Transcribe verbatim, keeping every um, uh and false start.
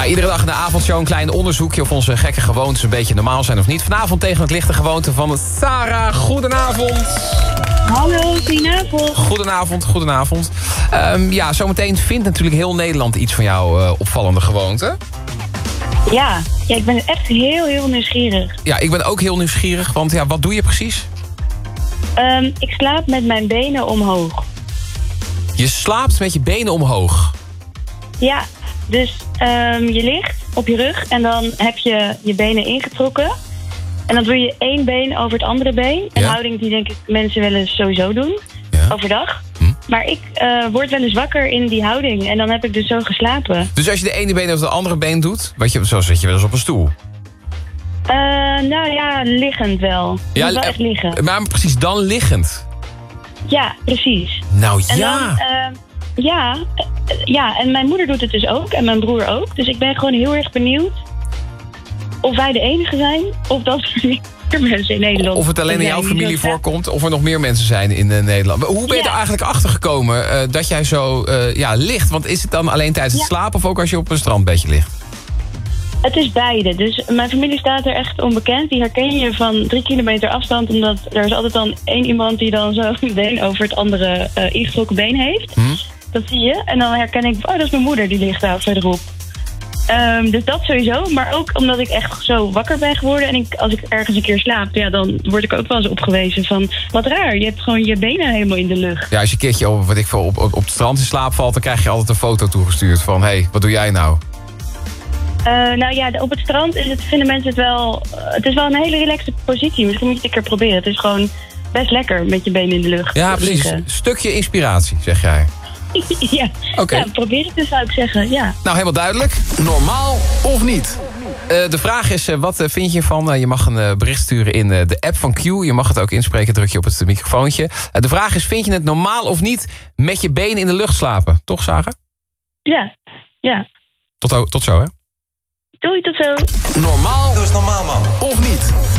Nou, iedere dag in de avondshow een klein onderzoekje of onze gekke gewoontes een beetje normaal zijn of niet. Vanavond tegen het lichte gewoonte van Sarah. Goedenavond. Hallo, goedenavond. Goedenavond, goedenavond. Um, ja, zometeen vindt natuurlijk heel Nederland iets van jouw uh, opvallende gewoonte. Ja, ja, ik ben echt heel, heel nieuwsgierig. Ja, ik ben ook heel nieuwsgierig, want ja, wat doe je precies? Um, ik slaap met mijn benen omhoog. Je slaapt met je benen omhoog? Ja, dus um, je ligt op je rug en dan heb je je benen ingetrokken. En dan doe je één been over het andere been. Een ja. houding die denk ik mensen wel eens sowieso doen, ja. overdag. Hm. Maar ik uh, word wel eens wakker in die houding en dan heb ik dus zo geslapen. Dus als je de ene been over het andere been doet, wat je, zo zit je wel eens op een stoel? Uh, nou ja, liggend wel. Ja, wel echt liggen. Maar precies dan liggend? Ja, precies. Nou en ja. Dan, uh, ja, uh, ja, en mijn moeder doet het dus ook en mijn broer ook. Dus ik ben gewoon heel erg benieuwd of wij de enige zijn of dat er mensen in Nederland. Of het alleen in jouw familie voorkomt, of er nog meer mensen zijn in uh, Nederland. Maar hoe ben je ja. er eigenlijk achter gekomen uh, dat jij zo uh, ja, ligt? Want is het dan alleen tijdens het ja. slapen of ook als je op een strandbedje ligt? Het is beide. Dus mijn familie staat er echt onbekend. Die herken je van drie kilometer afstand. Omdat er is altijd dan één iemand die dan zo een been over het andere uh, ingetrokken been heeft. Hmm. Dat zie je. En dan herken ik, oh, dat is mijn moeder, die ligt daar verderop. Um, dus dat sowieso. Maar ook omdat ik echt zo wakker ben geworden. En ik, als ik ergens een keer slaap, ja, dan word ik ook wel eens opgewezen van, wat raar, je hebt gewoon je benen helemaal in de lucht. Ja, als je een keertje op, wat ik veel, op, op, op het strand in slaap valt, dan krijg je altijd een foto toegestuurd van, hé, hey, wat doe jij nou? Uh, nou ja, op het strand is het, vinden mensen het wel... Uh, het is wel een hele relaxte positie. Misschien moet je het een keer proberen. Het is gewoon best lekker met je benen in de lucht. Ja, precies. Een stukje inspiratie, zeg jij. ja. Okay. ja, probeer het dus, zou ik zeggen. Ja. Nou, helemaal duidelijk. Normaal of niet? Uh, de vraag is, uh, wat uh, vind je van... Uh, je mag een uh, bericht sturen in uh, de app van Q. Je mag het ook inspreken, druk je op het uh, microfoontje. Uh, de vraag is, vind je het normaal of niet met je benen in de lucht slapen? Toch, Sarah? Ja, ja. Tot, tot zo, hè? Doei, tot zo. Normaal, dat is normaal, man. Of niet?